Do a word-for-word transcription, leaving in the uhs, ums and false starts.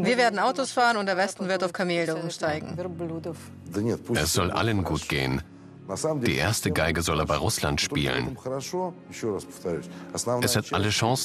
Wir werden Autos fahren und der Westen wird auf Kamele umsteigen. Es soll allen gut gehen. Die erste Geige soll aber Russland spielen. Es hat alle Chancen.